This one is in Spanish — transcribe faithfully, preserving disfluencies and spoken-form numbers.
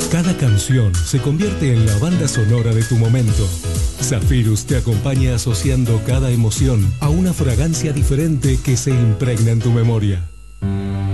Cada canción se convierte en la banda sonora de tu momento. Zafirus te acompaña asociando cada emoción a una fragancia diferente que se impregna en tu memoria.